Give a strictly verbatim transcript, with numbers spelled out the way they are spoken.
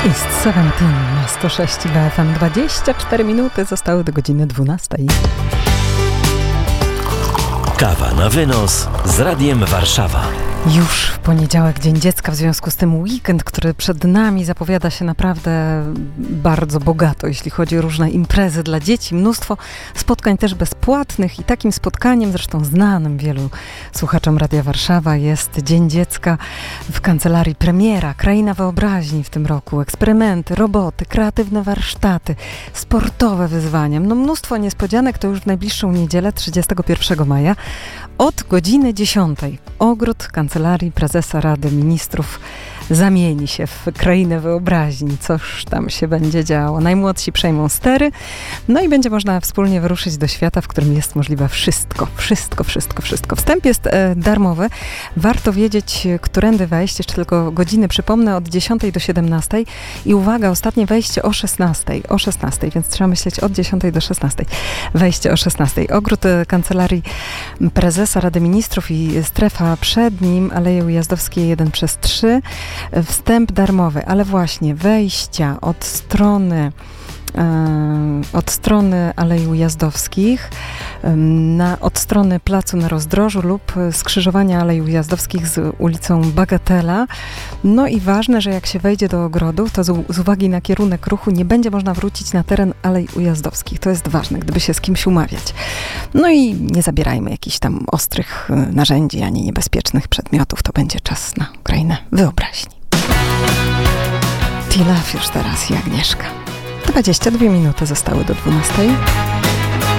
East siedemnaście na sto sześć W F M. dwadzieścia cztery minuty zostały do godziny dwunastej. Kawa na wynos z Radiem Warszawa. Już w poniedziałek, Dzień Dziecka, w związku z tym weekend, który przed nami zapowiada się naprawdę bardzo bogato, jeśli chodzi o różne imprezy dla dzieci. Mnóstwo spotkań też bezpłatnych i takim spotkaniem, zresztą znanym wielu słuchaczom Radia Warszawa, jest Dzień Dziecka w kancelarii Premiera. Kraina Wyobraźni w tym roku. Eksperymenty, roboty, kreatywne warsztaty, sportowe wyzwania. No mnóstwo niespodzianek, to już w najbliższą niedzielę, trzydziestego pierwszego maja, od godziny dziesiątej. Ogród Kancelarii Prezesa Rady Ministrów zamieni się w krainę wyobraźni. Cóż tam się będzie działo. Najmłodsi przejmą stery, no i będzie można wspólnie wyruszyć do świata, w którym jest możliwe wszystko. Wszystko, wszystko, wszystko. Wstęp jest e, darmowy. Warto wiedzieć, którędy wejść. Jeszcze tylko godziny przypomnę, od dziesiątej do siedemnastej. I uwaga, ostatnie wejście o szesnastej. O szesnastej, więc trzeba myśleć od dziesiątej do szesnastej. Wejście o szesnastej. Ogród Kancelarii Prezesa Rady Ministrów i strefa przed nim, Aleje Ujazdowskie jeden przez trzy. Wstęp darmowy, ale właśnie wejścia od strony od strony Alei Ujazdowskich, na, od strony Placu na Rozdrożu lub skrzyżowania Alei Ujazdowskich z ulicą Bagatela. No i ważne, że jak się wejdzie do ogrodu, to z, z uwagi na kierunek ruchu nie będzie można wrócić na teren Alei Ujazdowskich. To jest ważne, gdyby się z kimś umawiać. No i nie zabierajmy jakichś tam ostrych narzędzi, ani niebezpiecznych przedmiotów. To będzie czas na krainę wyobraźni. Tilaf już teraz i Agnieszka. dwadzieścia dwie minuty zostały do dwunastej.